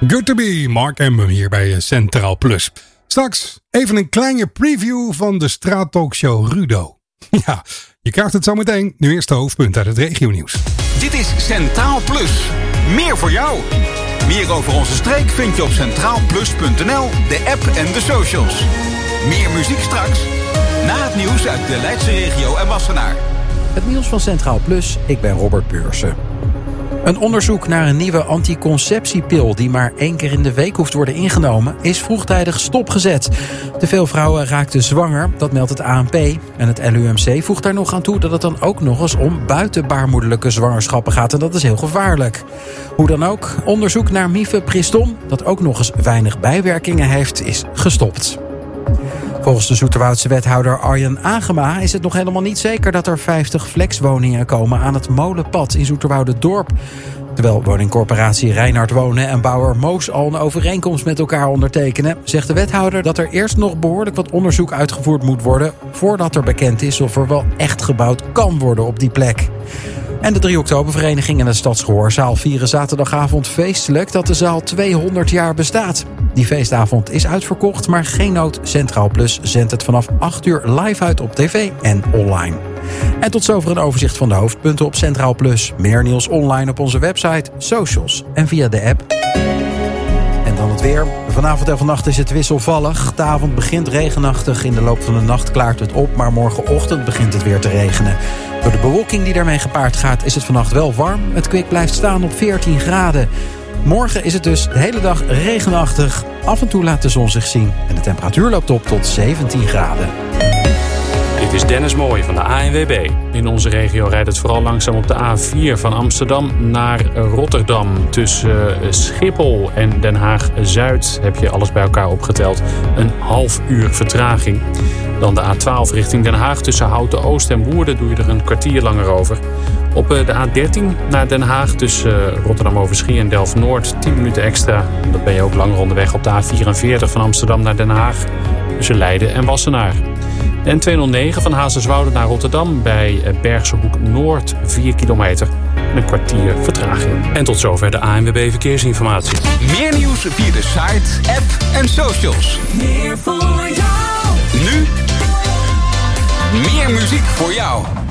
Good to be, Mark Ember hier bij Centraal Plus. Straks even een kleine preview van de straattalkshow Rudo. Ja, je krijgt het zo meteen. Nu eerst de hoofdpunt uit het regionieuws. Dit is Centraal Plus. Meer voor jou. Meer over onze streek vind je op centraalplus.nl, de app en de socials. Meer muziek straks. Na het nieuws uit de Leidse regio en Wassenaar. Het nieuws van Centraal Plus, ik ben Robert Beursen. Een onderzoek naar een nieuwe anticonceptiepil die maar 1 keer in de week hoeft worden ingenomen, is vroegtijdig stopgezet. Te veel vrouwen raakten zwanger, dat meldt het ANP. En het LUMC voegt daar nog aan toe dat het dan ook nog eens om buitenbaarmoederlijke zwangerschappen gaat. En dat is heel gevaarlijk. Hoe dan ook, onderzoek naar mifepriston, dat ook nog eens weinig bijwerkingen heeft, is gestopt. Volgens de Zoeterwoudse wethouder Arjen Agema is het nog helemaal niet zeker dat er 50 flexwoningen komen aan het Molenpad in Zoeterwoude-dorp. Terwijl woningcorporatie Reinhard Wonen en bouwer Moos al een overeenkomst met elkaar ondertekenen, zegt de wethouder dat er eerst nog behoorlijk wat onderzoek uitgevoerd moet worden voordat er bekend is of er wel echt gebouwd kan worden op die plek. En de 3 Oktobervereniging en de Stadsgehoorzaal vieren zaterdagavond feestelijk dat de zaal 200 jaar bestaat. Die feestavond is uitverkocht, maar geen nood. Centraal Plus zendt het vanaf 8 uur live uit op tv en online. En tot zover een overzicht van de hoofdpunten op Centraal Plus. Meer nieuws online op onze website, socials en via de app. En dan het weer. Vanavond en vannacht is het wisselvallig. De avond begint regenachtig. In de loop van de nacht klaart het op, maar morgenochtend begint het weer te regenen. Door de bewolking die daarmee gepaard gaat is het vannacht wel warm. Het kwik blijft staan op 14 graden. Morgen is het dus de hele dag regenachtig. Af en toe laat de zon zich zien. En de temperatuur loopt op tot 17 graden. Dit is Dennis Mooij van de ANWB. In onze regio rijdt het vooral langzaam op de A4 van Amsterdam naar Rotterdam. Tussen Schiphol en Den Haag-Zuid heb je alles bij elkaar opgeteld. Een half uur vertraging. Dan de A12 richting Den Haag. Tussen Houten-Oost en Woerden doe je er een kwartier langer over. Op de A13 naar Den Haag tussen Rotterdam-Overschie en Delft-Noord 10 minuten extra. Dat ben je ook langer onderweg op de A44 van Amsterdam naar Den Haag. Tussen Leiden en Wassenaar. De N209 van Hazerswoude naar Rotterdam bij Bergse Hoek Noord 4 kilometer. Een kwartier vertraging. En tot zover de ANWB Verkeersinformatie. Meer nieuws via de site, app en socials. Meer voor jou. Nu meer muziek voor jou.